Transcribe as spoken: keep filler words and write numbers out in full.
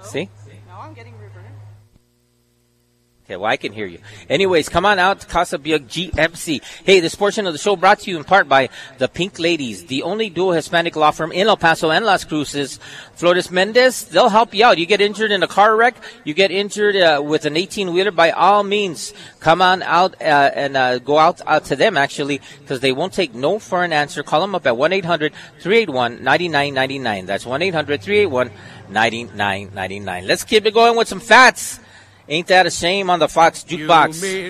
See? Now I'm getting reverb. Okay, well, I can hear you. Anyways, come on out to Casa Buick G M C. Hey, this portion of the show brought to you in part by the Pink Ladies, the only dual Hispanic law firm in El Paso and Las Cruces. Flores Mendez, they'll help you out. You get injured in a car wreck, you get injured uh, with an eighteen-wheeler, by all means, come on out uh, and uh, go out uh, to them, actually, because they won't take no for an answer. Call them up at one eight hundred three eight one nine nine nine nine. That's one eight hundred three eight one nine nine nine nine. Let's keep it going with some fats. Ain't that a shame on the Fox Jukebox?